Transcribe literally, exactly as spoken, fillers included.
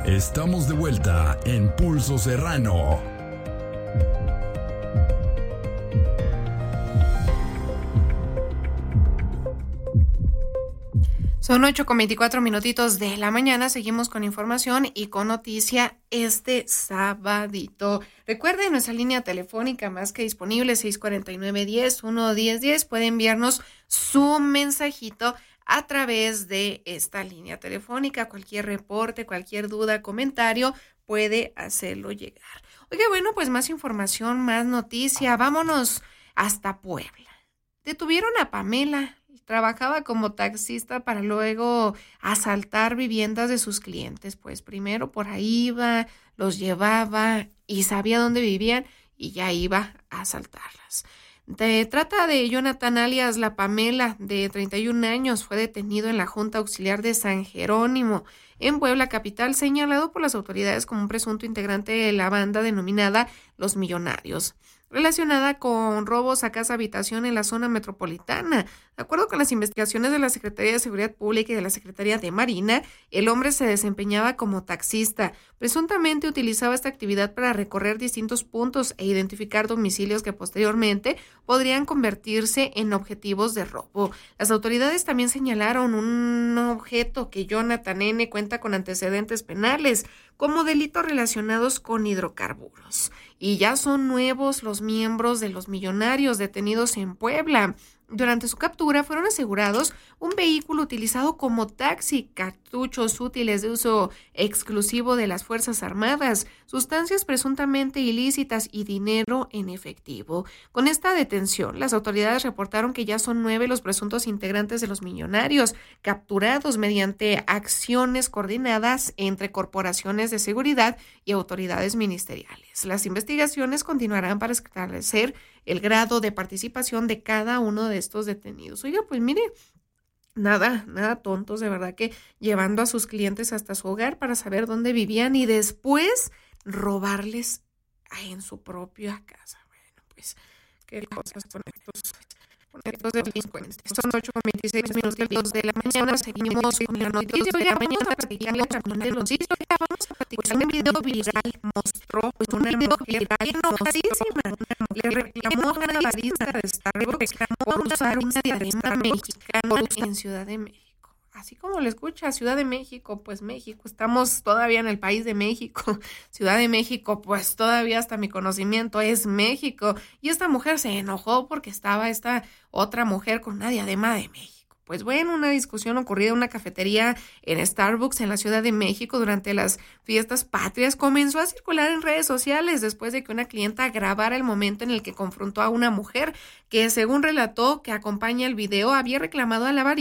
Estamos de vuelta en Pulso Serrano. Son ocho con veinticuatro minutitos de la mañana. Seguimos con información y con noticia este sabadito. Recuerden nuestra línea telefónica más que disponible, seis cuatro nueve, diez, uno, diez, diez. Puede enviarnos su mensajito a través de esta línea telefónica. Cualquier reporte, cualquier duda, comentario, puede hacerlo llegar. Oiga, bueno, pues más información, más noticia. Vámonos hasta Puebla. Detuvieron a Pamela. Trabajaba como taxista para luego asaltar viviendas de sus clientes. Pues primero por ahí iba, los llevaba y sabía dónde vivían y ya iba a asaltarlas. Se trata de Jonathan alias La Pamela, de treinta y un años. Fue detenido en la Junta Auxiliar de San Jerónimo, en Puebla capital, señalado por las autoridades como un presunto integrante de la banda denominada Los Millonarios, relacionada con robos a casa habitación en la zona metropolitana. De acuerdo con las investigaciones de la Secretaría de Seguridad Pública y de la Secretaría de Marina, el hombre se desempeñaba como taxista. Presuntamente utilizaba esta actividad para recorrer distintos puntos e identificar domicilios que posteriormente podrían convertirse en objetivos de robo. Las autoridades también señalaron un objeto que Jonathan N. cuenta con antecedentes penales como delitos relacionados con hidrocarburos. Y ya son nuevos los miembros de Los Millonarios detenidos en Puebla. Durante su captura fueron asegurados un vehículo utilizado como taxi, cartuchos útiles de uso exclusivo de las Fuerzas Armadas, sustancias presuntamente ilícitas y dinero en efectivo. Con esta detención, las autoridades reportaron que ya son nueve los presuntos integrantes de Los Millonarios, capturados mediante acciones coordinadas entre corporaciones de seguridad y autoridades ministeriales. Las investigaciones continuarán para esclarecer el grado de participación de cada uno de estos detenidos. Oiga, pues mire, nada, nada tontos, de verdad que llevando a sus clientes hasta su hogar para saber dónde vivían y después robarles en su propia casa. Bueno, pues, qué cosas con estos, con estos delincuentes. Son ocho con veintiséis minutos de la mañana, seguimos con la noticia. Oiga, vamos a platicarle también de los noticias. Oiga, vamos a platicar. Pues un video viral mostró pues, una mujer enojadísima. Le reclamó a una barista de Starbucks por usar una diadema mexicana en Ciudad de México. Así como lo escucha, Ciudad de México, pues México, estamos todavía en el país de México. Ciudad de México, pues todavía hasta mi conocimiento es México. Y esta mujer se enojó porque estaba esta otra mujer con una diadema de México. Pues bueno, una discusión ocurrida en una cafetería en Starbucks en la Ciudad de México durante las fiestas patrias comenzó a circular en redes sociales después de que una clienta grabara el momento en el que confrontó a una mujer que, según relató que acompaña el video, había reclamado a la barista